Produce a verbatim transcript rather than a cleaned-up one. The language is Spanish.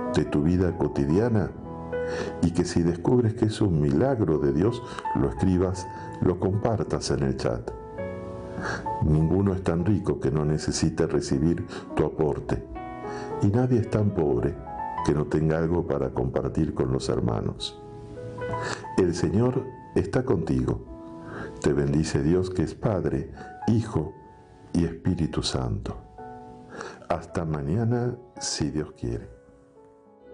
de tu vida cotidiana, y que si descubres que es un milagro de Dios, lo escribas, lo compartas en el chat. Ninguno es tan rico que no necesite recibir tu aporte, y nadie es tan pobre que no tenga algo para compartir con los hermanos. El Señor está contigo. Te bendice Dios, que es Padre, Hijo y Espíritu Santo. Hasta mañana, si Dios quiere.